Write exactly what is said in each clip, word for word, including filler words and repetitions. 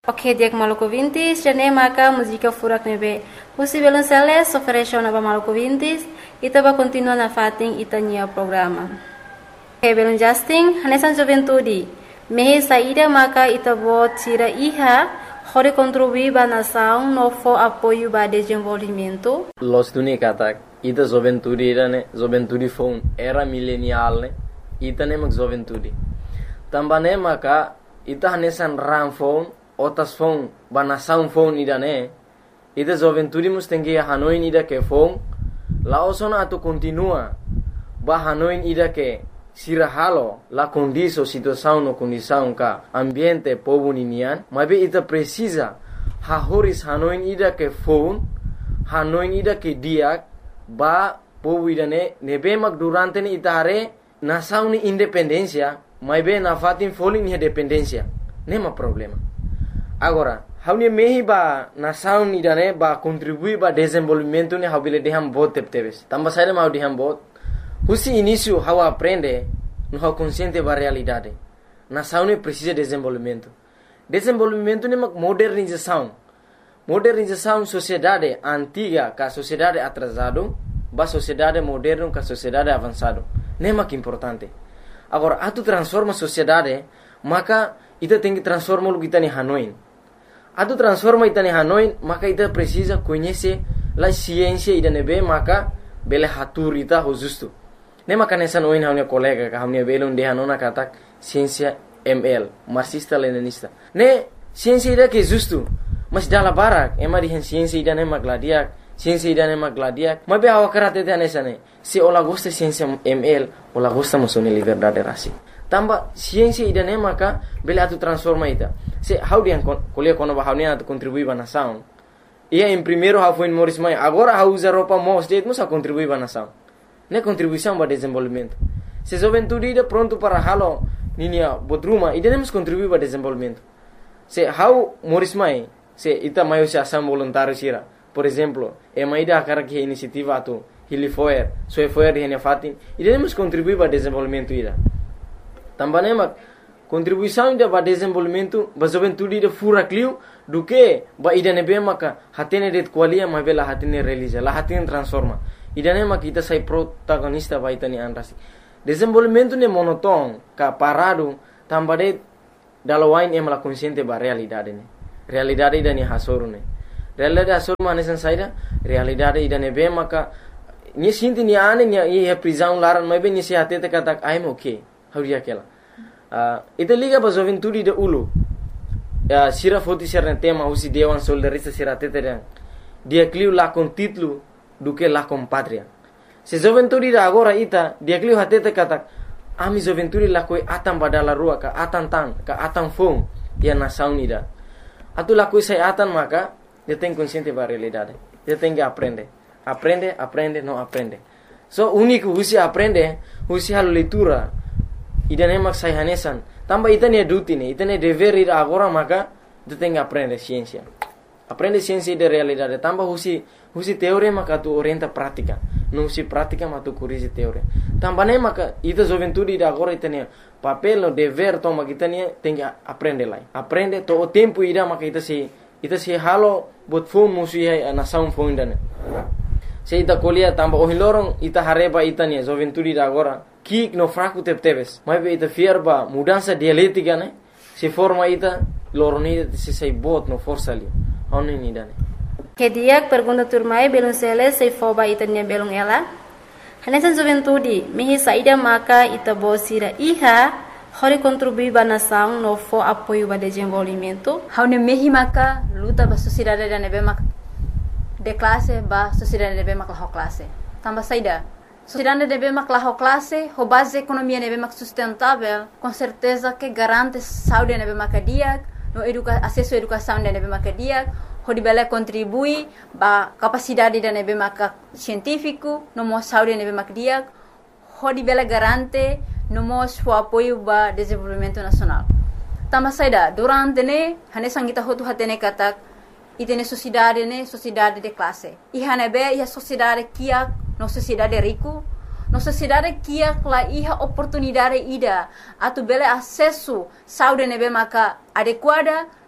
Ok, dia Maluku Vintis, jane maka música furak nebe. Husi Belonceles ofereceu na Maluku Vintis, ita ba continua na fating ita nia programa. Ok, Belon Justin, hanesan juventude. Mehe saída maka ita bo tira iha, hore contribuir ba nação no fo apoio ba desenvolvimento. Los duni katak, ita juventude ira ne, juventude phone era millennial ne, ita ne mak juventude. Tambane maka ita hanesan ram phone, otas phone ba nação phone ida ne, ita juventude mus tengi Hanoi ida ke phone, la osona atu continua ba Hanoi ida ke sirahalo la condição situação no condição ka ambiente povo ninian, mas be ita precisa ha horis Hanoi ida ke phone, Hanoi ida ke diak ba povo ida ne nebe mak durante ni ita hare nação ni independência, mas be na fatin foling ni dependência, nema problema. Agora, haunia mehi ba nação ida ne ba contribuir ba desenvolvimento ni habile deham bot tepteves. Tamba saída mau deham bot. Husi início how aprende, no how consciente ba realidade. Nação ne precisa de desenvolvimento. Desenvolvimento ne mak modernização. Modernização sociedade antiga ka sociedade atrasado, ba sociedade moderno ka sociedade avançado. Ne mak importante. Agora, atu transforma sociedade, maka ita tem que transformar o que está em Hanoi. Atu transforma ita em Hanoi, maka ita precisa conhecer a ciência ida nebe, maka bele hatur ita ho justo. Ne maka nessa noin haunia colega ka haunia belon de hanona katak ciência M L, marxista leninista. Ne ciência ida que justo, mas dala barak, ema di ciência ida ne magladiak, ciência ida ne magladiak. Mas be awa karate te nessa ne. Se ola gosta ciência M L, ola gosta musone liberdade rasi. Tamba ciência ida ne maka bele atu transforma ita. Se how dia kuliah kono ba haunia atu contribui ba nação. Ia em primeiro how foi Morris Mai, agora how usa roupa mo state musa contribui ba nação. Ne contribuição para desenvolvimento. Se juventude ida pronto para halo ninia bodruma, ida nemos contribuir para desenvolvimento. Se how Morris Mai, se ita maio se ação voluntário sira. Por exemplo, e maida akara que iniciativa atu Hilifoer, soe foer di hene fatin, ida nemos contribuir para desenvolvimento ida. Tambane mak contribuição ida para desenvolvimento, ba juventude ida fura clio do que ba ida nebe maka hatene det qualia ma bela hatene realiza, la hatene transforma. Ida ne mak kita sai protagonista ba ita ni anrasi. Desenvolvimento ne monoton ka parado tambade dalawain em la consciente ba realidade ne. Realidade ida ni hasoru ne. Realidade hasoru manesan saida, realidade ida nebe maka ni sinti ni ane ni e prisão laran ma be ni se hatete katak I'm okay. Hauria kela. Uh, ita liga ba juventude de ulu. Uh, sira foti sira tema usi dewan soldarista sira tete dia clio la con título do que la com pátria. Se juventude de agora ita dia clio hatete katak ami juventude la koi atam badala rua ka atan tan ka atan fong dia nação ida. Atu la koi sai atan maka dia tem consciente ba realidade. Dia tem que aprender. Aprende, aprende, não aprende. So único usi aprende, usi halo leitura. Ida nemak sai hanesan. Tamba ita ne duty ne, ita ne dever ida agora maka tu tem que aprender ciência. Aprende ciência de realidade. Tamba husi husi teoria maka tu orienta prática. Não husi prática maka tu corrige teoria. Tamba ne maka ita juventude ida agora ita ne papel no dever toma kita ne tem que aprender lá. Aprende to o tempo ida maka ita se ita se halo bot phone musi ai nação phone dane. Se ita colia tamba o hilorong ita hareba ita ne juventude ida agora kik no fraco tepteves. Mas be ita fierba mudança dialética ne se forma ita loroni se sai bot no força ali. Oni ni dane. Que dia pergunta turmai belum sele se foba ita nia belum ela. Hanesan juventude mehi saída maka ita bosira iha hore contribuir ba nação no fo apoio ba desenvolvimento. Haune mehi maka luta ba sociedade da nebe maka de classe ba sociedade nebe maka ho classe. Tamba saída sociedade nebe maka ho classe, ho base economia nebe maka sustentável, com certeza que garante saúde nebe maka dia, no educa acesso à educação nebe maka dia, ho dibele contribui ba capacidade da nebe maka científico, no mo saúde nebe maka dia, ho dibele garante no mo o apoio ba desenvolvimento nacional. Tamba saída durante ne hanesan kita hotu hatene katak itene sociedade ne sociedade de classe. Iha nebe ia sociedade kia no sociedade rico, no sociedade kia la iha oportunidade ida atu bele acesso saúde nebe maka adequada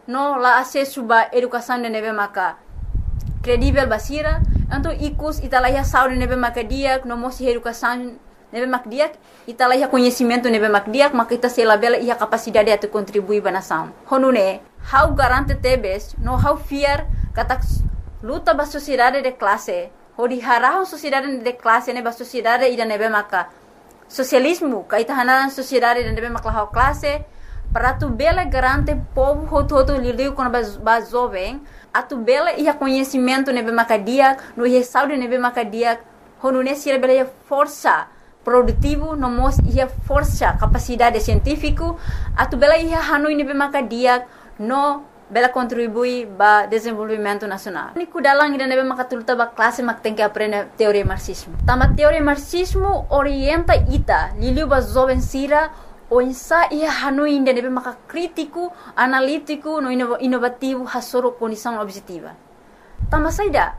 no la acesso ba educação de nebe maka credível basira, então icus italahia saúde nebe maka dia, no mosi educação nebe mak dia, italahia conhecimento nebe mak dia, maka ita se labela ia capacidade de contribuir ba nação. Honune, how garante tebes, no how fear kata luta ba sociedade de classe, hodi harahon sociedade de classe ne ba sociedade ida nebe maka socialismo, kaita hanan sociedade de nebe maka how classe, para tu bela garante povo hoto hoto liliu quando ba jovem, a tu bela ia conhecimento nebe maka dia, no ia saúde nebe maka dia, honune sira bela ia força produtivo, no mos ia força capacidade científico, a tu bela ia hanoi nebe maka dia, no bela contribui ba desenvolvimento nacional. Ni kudalang ida nebe maka tuluta ba classe mak tem que aprender teoria marxismo. Tama teoria marxismo orienta ita liliu ba jovem sira o insa ia hanoi ida nebe maka crítico, analítico, no inovativo hasoro condição objetiva. Tamba saida.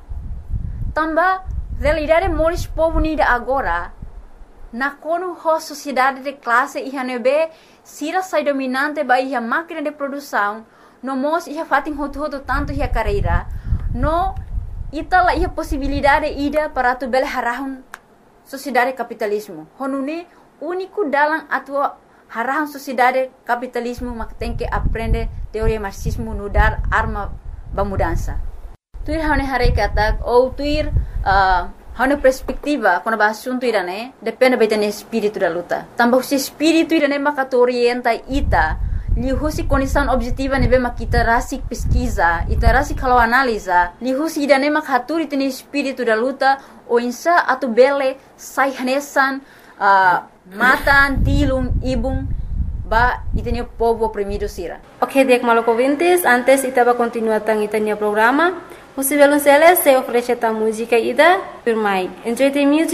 Tamba realidade moris povo nida agora na kono ho sociedade de classe ia nebe sira sai dominante ba ia máquina de produção no mos ia fatin hoto hoto tanto ia carreira no itala ia possibilidade ida para tu bel harahun sociedade capitalismo honune único dalam atua harahun sociedade capitalismo mak tem que aprender teoria marxismo no dar arma ba mudança tuir hane hare kata ou tuir uh, hane perspectiva quando ba assunto irane depende betene espírito da luta tambah se espírito irane maka orienta ita lihusi condição objetiva nebe makita rasik pesquisa ita rasik kalau analisa lihusi idane mak haturi tene espírito da luta o insa atu bele sai hanesan uh, matan tilum ibung ba itene povo oprimido sira. Ok, dek maloko vintis, antes itaba continuar tang itania programa. Musivelun Celes se oferece ta música ida por Mike. Enjoy the music.